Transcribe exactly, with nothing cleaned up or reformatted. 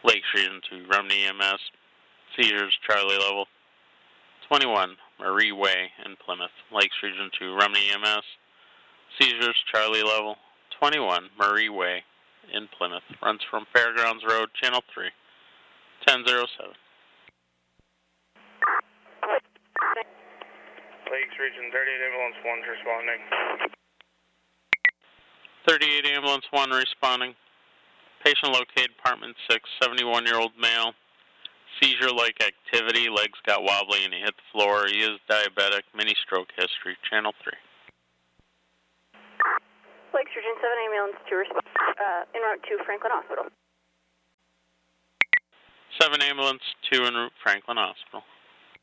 Lakes Region two, Romney E M S. Seizures, Charlie level. twenty-one, Marie Way in Plymouth. Lakes Region two, Romney E M S. Seizures, Charlie level. twenty-one, Marie Way in Plymouth. Runs from Fairgrounds Road, Channel three. ten oh seven. Lakes Region thirty-eight, Ambulance one responding. thirty-eight, Ambulance one responding. Patient located, apartment six, seventy-one-year-old male. Seizure-like activity, legs got wobbly and he hit the floor. He is diabetic, mini-stroke history, Channel three. Lakes Region seven, Ambulance two, respond, uh, en route to Franklin Hospital. seven, Ambulance two, en route Franklin Hospital.